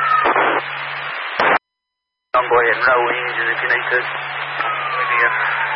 Go ahead and roll engines if you need to.